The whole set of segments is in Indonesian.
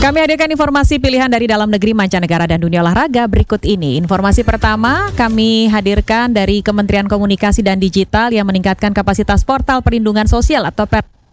Kami hadirkan informasi pilihan dari dalam negeri, mancanegara, dan dunia olahraga berikut ini. Informasi pertama kami hadirkan dari Kementerian Komunikasi dan Digital yang meningkatkan kapasitas portal perlindungan sosial atau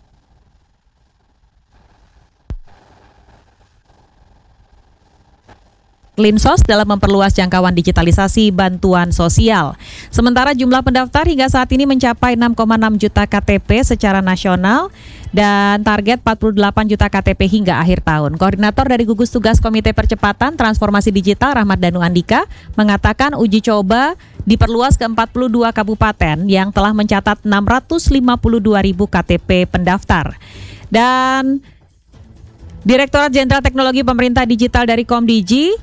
Linsos dalam memperluas jangkauan digitalisasi bantuan sosial. Sementara jumlah pendaftar hingga saat ini mencapai 6,6 juta KTP secara nasional dan target 48 juta KTP hingga akhir tahun. Koordinator dari gugus tugas Komite Percepatan Transformasi Digital Rahmat Danu Andika mengatakan uji coba diperluas ke 42 kabupaten yang telah mencatat 652.000 KTP pendaftar. Dan Direktorat Jenderal Teknologi Pemerintah Digital dari Komdigi,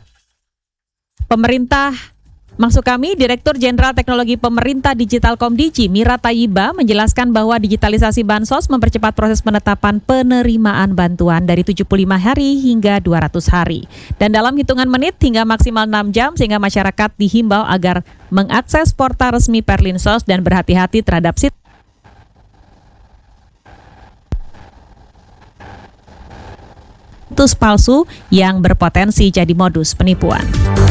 Direktur Jenderal Teknologi Pemerintah Digital Komdigi, Mira Tayyiba, menjelaskan bahwa digitalisasi Bansos mempercepat proses penetapan penerimaan bantuan dari 75 hari hingga 200 hari. Dan dalam hitungan menit hingga maksimal 6 jam sehingga masyarakat dihimbau agar mengakses portal resmi Perlinsos dan berhati-hati terhadap situs palsu yang berpotensi jadi modus penipuan.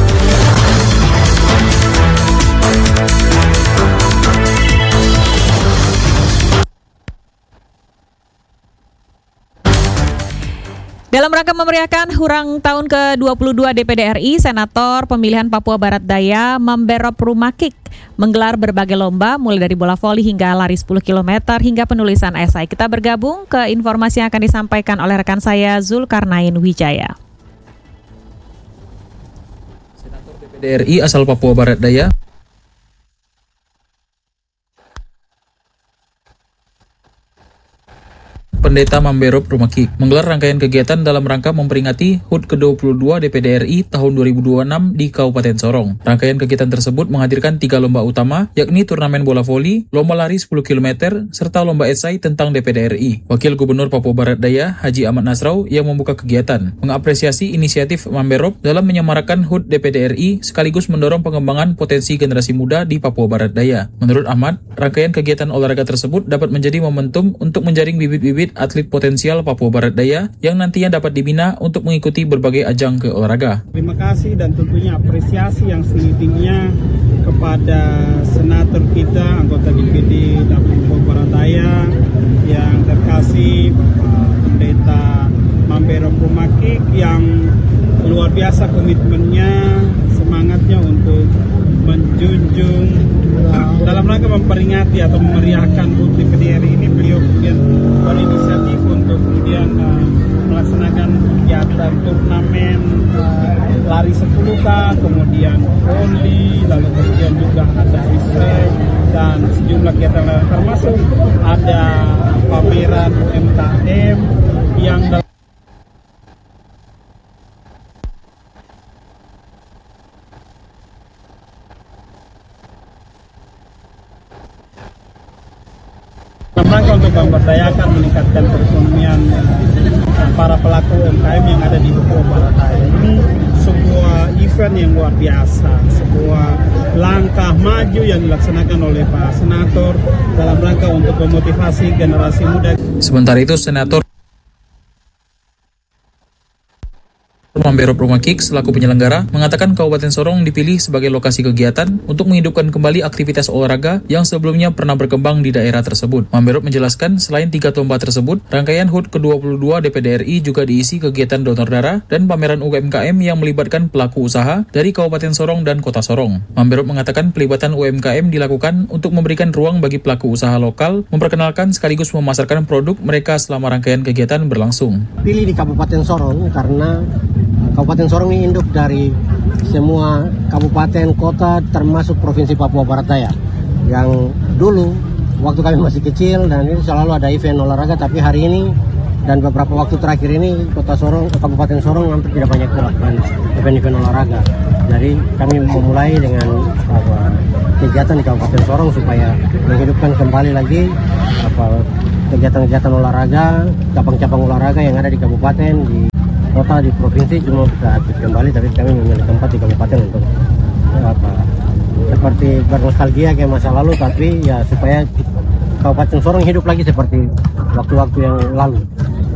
Dalam rangka memeriahkan Hurang tahun ke-22 DPD RI, Senator pemilihan Papua Barat Daya Mamberop Rumakik menggelar berbagai lomba mulai dari bola voli hingga lari 10 km hingga penulisan esai. Kita bergabung ke informasi yang akan disampaikan oleh rekan saya Zulkarnain Wijaya. Senator DPD RI asal Papua Barat Daya Pendeta Mamberop Rumakik menggelar rangkaian kegiatan dalam rangka memperingati HUT ke-22 DPD RI tahun 2026 di Kabupaten Sorong. Rangkaian kegiatan tersebut menghadirkan 3 lomba utama, yakni turnamen bola voli, lomba lari 10 km, serta lomba esai tentang DPD RI. Wakil Gubernur Papua Barat Daya, Haji Ahmad Nasrau, yang membuka kegiatan, mengapresiasi inisiatif Mamberop dalam menyemarakan HUT DPD RI sekaligus mendorong pengembangan potensi generasi muda di Papua Barat Daya. Menurut Ahmad, rangkaian kegiatan olahraga tersebut dapat menjadi momentum untuk menjaring bibit-bibit atlet potensial Papua Barat Daya yang nantinya dapat dibina untuk mengikuti berbagai ajang keolahraga. Terima kasih dan tentunya apresiasi yang setinggi-tingginya kepada senator kita, anggota DPD Papua Barat Daya yang terkasih Bapak Pendeta Mamberop Rumakik yang luar biasa komitmennya, semangatnya untuk menjunjung dalam rangka memperingati atau memeriahkan HUT DPD RI ini. Beliau kemudian berinisiatif untuk kemudian melaksanakan kegiatan turnamen lari 10K, kemudian voli, lalu kemudian juga ada event dan sejumlah kegiatan lain, termasuk ada pameran UMKM yang rangka untuk memberdayakan, meningkatkan perekonomian para pelaku UMKM yang ada di Papua Barat Daya. Ini sebuah event yang luar biasa, sebuah langkah maju yang dilaksanakan oleh Pak Senator dalam rangka untuk memotivasi generasi muda. Sementara itu, Senator Mamberop Rumakik selaku penyelenggara mengatakan Kabupaten Sorong dipilih sebagai lokasi kegiatan untuk menghidupkan kembali aktivitas olahraga yang sebelumnya pernah berkembang di daerah tersebut. Mamberop menjelaskan selain 3 lomba tersebut, rangkaian HUT ke-22 DPD RI juga diisi kegiatan donor darah dan pameran UMKM yang melibatkan pelaku usaha dari Kabupaten Sorong dan Kota Sorong. Mamberop mengatakan pelibatan UMKM dilakukan untuk memberikan ruang bagi pelaku usaha lokal memperkenalkan sekaligus memasarkan produk mereka selama rangkaian kegiatan berlangsung. Pilih di Kabupaten Sorong karena Kabupaten Sorong ini induk dari semua kabupaten kota termasuk Provinsi Papua Barat Daya. Yang dulu waktu kami masih kecil dan ini selalu ada event olahraga, tapi hari ini dan beberapa waktu terakhir ini Kabupaten Sorong hampir tidak banyak melakukan event-event olahraga. Jadi kami memulai dengan kegiatan di Kabupaten Sorong supaya menghidupkan kembali lagi kegiatan-kegiatan olahraga, cabang-cabang olahraga yang ada di kabupaten, di kota, di provinsi cuma bisa aktif kembali, tapi kami memilih tempat di kabupaten untuk seperti bernostalgia kayak masa lalu, tapi ya supaya Kabupaten Sorong hidup lagi seperti waktu-waktu yang lalu.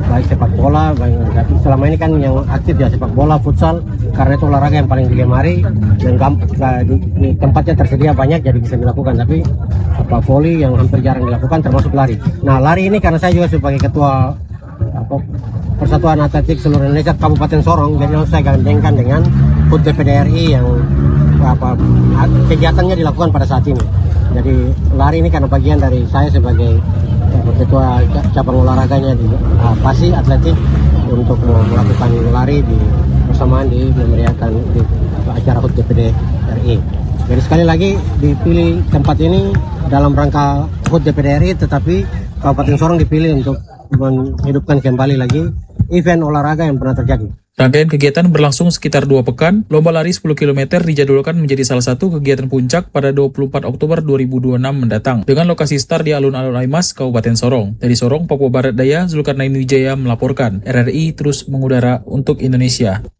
baik sepak bola, tapi selama ini kan yang aktif ya sepak bola, futsal, karena itu olahraga yang paling digemari dan di tempatnya tersedia banyak jadi bisa dilakukan. Tapi volley yang hampir jarang dilakukan termasuk lari. Nah, lari ini karena saya juga sebagai ketua Persatuan Atletik Seluruh Indonesia Kabupaten Sorong, jadi saya gandengkan dengan HUT DPD RI yang kegiatannya dilakukan pada saat ini. Jadi lari ini karena bagian dari saya sebagai ketua cabang olahraganya di PASI Atletik untuk melakukan lari di bersamaan di memeriahkan di acara HUT DPD RI. Jadi sekali lagi dipilih tempat ini dalam rangka HUT DPD RI, tetapi Kabupaten Sorong dipilih untuk menghidupkan kembali lagi event olahraga yang pernah terjadi. Rangkaian kegiatan berlangsung sekitar 2 pekan. Lomba lari 10 km dijadwalkan menjadi salah satu kegiatan puncak pada 24 Oktober 2026 mendatang dengan lokasi start di Alun-Alun Aimas, Kabupaten Sorong. Dari Sorong, Papua Barat Daya, Zulkarnain Wijaya melaporkan. RRI terus mengudara untuk Indonesia.